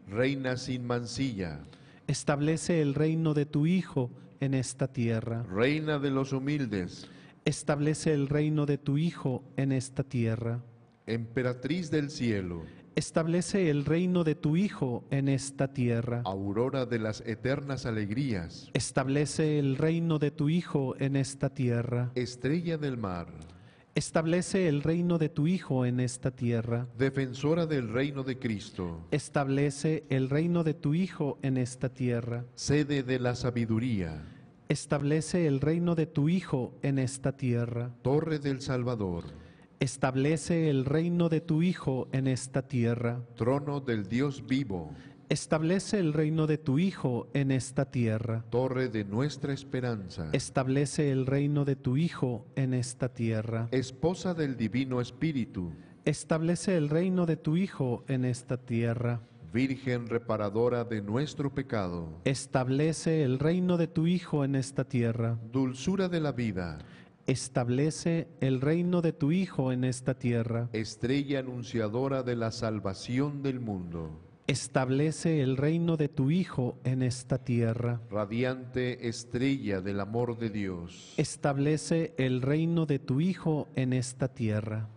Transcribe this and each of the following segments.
Reina sin mancilla, Establece el reino de tu Hijo en esta tierra. Reina de los humildes, Establece el reino de tu Hijo en esta tierra. Emperatriz del cielo, Establece el reino de tu Hijo en esta tierra. Aurora de las eternas alegrías, Establece el reino de tu Hijo en esta tierra. Estrella del mar, Establece el reino de tu Hijo en esta tierra. Defensora del reino de Cristo, Establece el reino de tu Hijo en esta tierra. Sede de la sabiduría, Establece el reino de tu Hijo en esta tierra. Torre del Salvador, Establece el reino de tu Hijo en esta tierra. Trono del Dios vivo, Establece el reino de tu Hijo en esta tierra. Torre de nuestra esperanza, Establece el reino de tu Hijo en esta tierra. Esposa del Divino Espíritu, Establece el reino de tu Hijo en esta tierra. Virgen reparadora de nuestro pecado, Establece el reino de tu Hijo en esta tierra. Dulzura de la vida, Establece el reino de tu Hijo en esta tierra. Estrella anunciadora de la salvación del mundo, Establece el reino de tu Hijo en esta tierra. Radiante estrella del amor de Dios, Establece el reino de tu Hijo en esta tierra.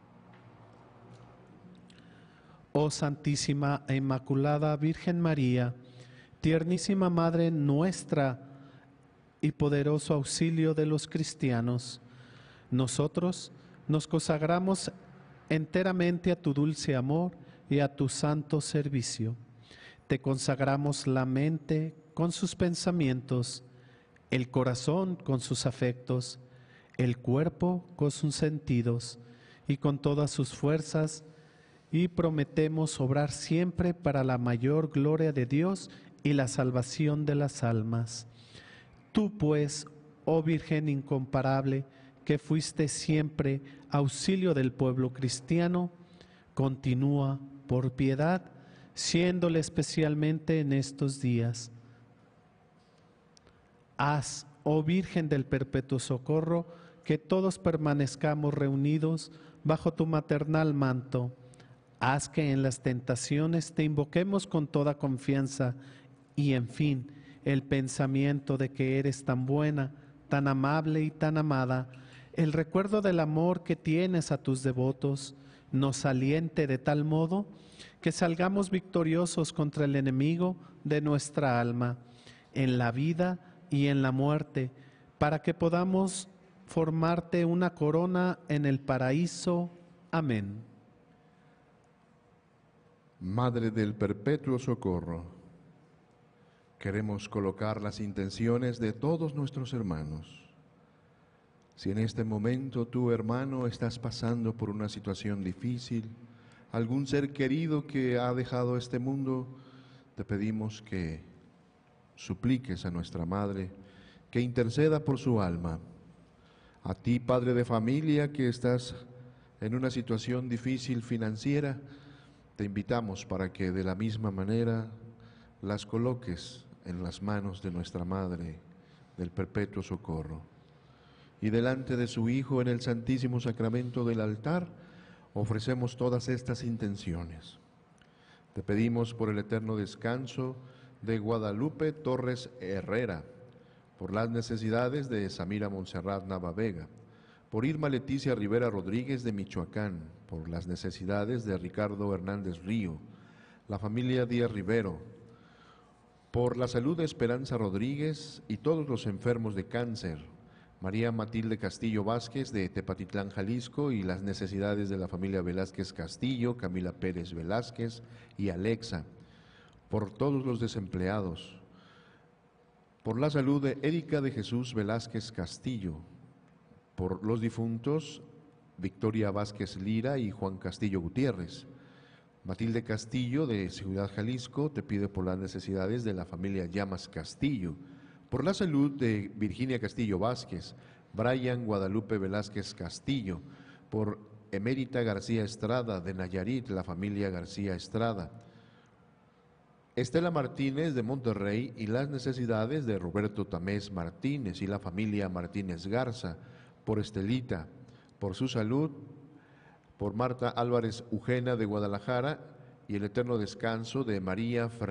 Oh Santísima e Inmaculada Virgen María, tiernísima Madre nuestra y poderoso auxilio de los cristianos, nosotros nos consagramos enteramente a tu dulce amor y a tu santo servicio. Te consagramos la mente con sus pensamientos, el corazón con sus afectos, el cuerpo con sus sentidos y con todas sus fuerzas, y prometemos obrar siempre para la mayor gloria de Dios y la salvación de las almas. Tú pues, oh Virgen incomparable, que fuiste siempre auxilio del pueblo cristiano, continúa por piedad, siéndole especialmente en estos días. Haz, oh Virgen del perpetuo socorro, que todos permanezcamos reunidos bajo tu maternal manto. Haz que en las tentaciones te invoquemos con toda confianza y, en fin, el pensamiento de que eres tan buena, tan amable y tan amada, el recuerdo del amor que tienes a tus devotos, nos aliente de tal modo que salgamos victoriosos contra el enemigo de nuestra alma, en la vida y en la muerte, para que podamos formarte una corona en el paraíso. Amén. Madre del perpetuo socorro, queremos colocar las intenciones de todos nuestros hermanos. Si en este momento tu hermano estás pasando por una situación difícil, algún ser querido que ha dejado este mundo, te pedimos que supliques a nuestra Madre que interceda por su alma. A ti, padre de familia, que estás en una situación difícil financiera, te invitamos para que de la misma manera las coloques en las manos de nuestra Madre del perpetuo socorro. Y delante de su Hijo en el Santísimo Sacramento del altar, ofrecemos todas estas intenciones. Te pedimos por el eterno descanso de Guadalupe Torres Herrera, por las necesidades de Samira Montserrat Nava Vega, por Irma Leticia Rivera Rodríguez de Michoacán, por las necesidades de Ricardo Hernández Río, la familia Díaz Rivero, por la salud de Esperanza Rodríguez y todos los enfermos de cáncer, María Matilde Castillo Vázquez de Tepatitlán, Jalisco, y las necesidades de la familia Velázquez Castillo, Camila Pérez Velázquez y Alexa, por todos los desempleados, por la salud de Erika de Jesús Velázquez Castillo, por los difuntos Victoria Vázquez Lira y Juan Castillo Gutiérrez. Matilde Castillo de Ciudad Jalisco te pide por las necesidades de la familia Llamas Castillo, por la salud de Virginia Castillo Vázquez, Brian Guadalupe Velázquez Castillo, por Emérita García Estrada de Nayarit, la familia García Estrada, Estela Martínez de Monterrey y las necesidades de Roberto Tamés Martínez y la familia Martínez Garza, por Estelita, por su salud, por Marta Álvarez Ujena de Guadalajara y el eterno descanso de María